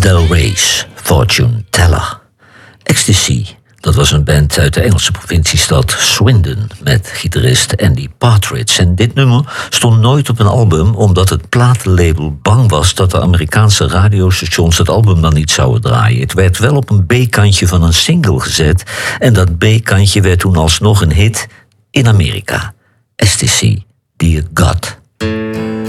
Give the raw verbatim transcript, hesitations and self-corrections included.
Del Rey's Fortune Teller. Ecstasy, dat was een band uit de Engelse provinciestad Swindon met gitarist Andy Partridge. En dit nummer stond nooit op een album omdat het platenlabel bang was dat de Amerikaanse radiostations het album dan niet zouden draaien. Het werd wel op een B-kantje van een single gezet en dat B-kantje werd toen alsnog een hit in Amerika. Ecstasy, Dear God.